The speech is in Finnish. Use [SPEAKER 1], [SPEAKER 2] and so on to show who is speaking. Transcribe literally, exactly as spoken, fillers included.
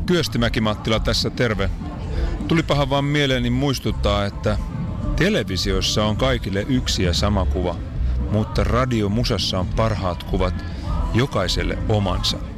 [SPEAKER 1] Kyöstimäki Mattila tässä, terve. Tulipahan vaan mieleeni muistuttaa, että televisiossa on kaikille yksi ja sama kuva, mutta radiomusassa on parhaat kuvat, jokaiselle omansa.